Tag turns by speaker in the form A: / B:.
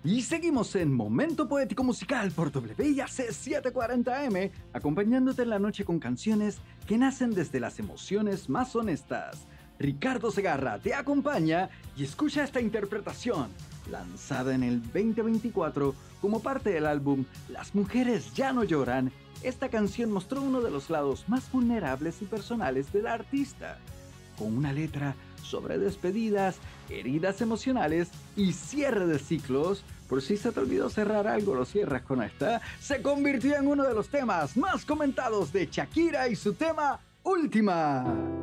A: Y seguimos en Momento Poético Musical por WIAC 740M, acompañándote en la noche con canciones que nacen desde las emociones más honestas. Ricardo Segarra te acompaña y escucha esta interpretación, lanzada en el 2024 como parte del álbum Las mujeres ya no lloran. Esta canción mostró uno de los lados más vulnerables y personales del artista, con una letra sobre despedidas, heridas emocionales y cierre de ciclos. Por si se te olvidó cerrar algo, lo cierras con esta. Se convirtió en uno de los temas más comentados de Shakira y su tema Última.